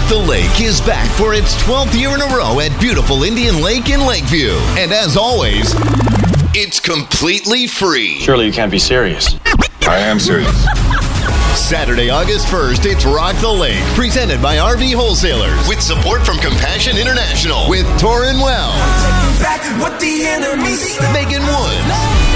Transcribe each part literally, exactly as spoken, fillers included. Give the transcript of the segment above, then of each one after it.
the Lake is back for its twelfth year in a row at beautiful Indian Lake in Lakeview. And as always, it's completely free. Surely you can't be serious. I am serious. Saturday, August first, it's Rock the Lake, presented by R V Wholesalers, with support from Compassion International, with Torrin Wells, Megan Woods,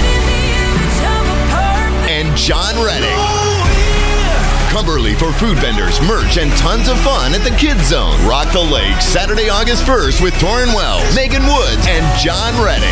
and John Reddick. Cumberly for food vendors, merch, and tons of fun at the Kids Zone. Rock the Lake, Saturday, August first, with Torrin Wells, Megan Woods, and John Reddick.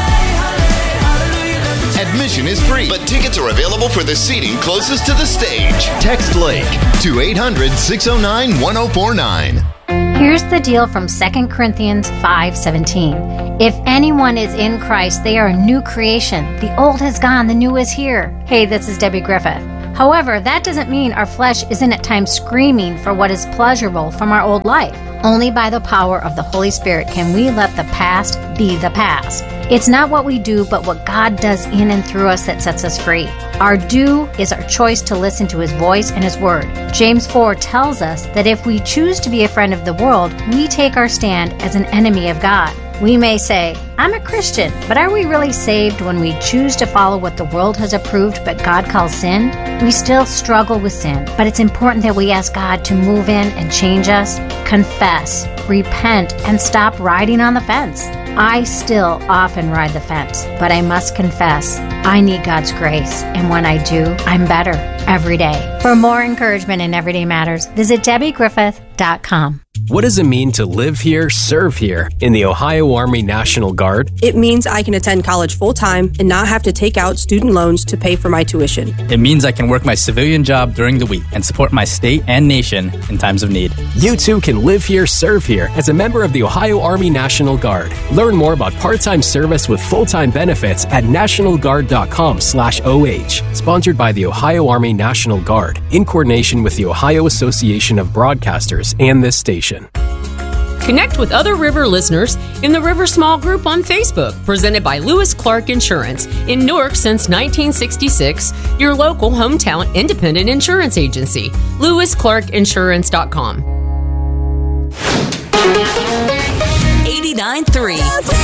Admission is free, but tickets are available for the seating closest to the stage. Text Lake to eight hundred, six oh nine, one oh four nine. Here's the deal from Second Corinthians five seventeen. If anyone is in Christ, they are a new creation. The old has gone, the new is here. Hey, this is Debbie Griffith. However, that doesn't mean our flesh isn't at times screaming for what is pleasurable from our old life. Only by the power of the Holy Spirit can we let the past be the past. It's not what we do, but what God does in and through us that sets us free. Our do is our choice to listen to His voice and His word. James four tells us that if we choose to be a friend of the world, we take our stand as an enemy of God. We may say, I'm a Christian, but are we really saved when we choose to follow what the world has approved but God calls sin? We still struggle with sin, but it's important that we ask God to move in and change us, confess, repent, and stop riding on the fence. I still often ride the fence, but I must confess, I need God's grace, and when I do, I'm better every day. For more encouragement in Everyday Matters, visit Debbie Griffith dot com. What does it mean to live here, serve here in the Ohio Army National Guard? It means I can attend college full-time and not have to take out student loans to pay for my tuition. It means I can work my civilian job during the week and support my state and nation in times of need. You too can live here, serve here as a member of the Ohio Army National Guard. Learn more about part-time service with full-time benefits at national guard dot com slash O H. Sponsored by the Ohio Army National Guard in coordination with the Ohio Association of Broadcasters and this station. Connect with other River listeners in the River Small Group on Facebook, presented by Lewis Clark Insurance. In Newark since nineteen sixty-six, your local hometown independent insurance agency. lewis clark insurance dot com. eighty-nine point three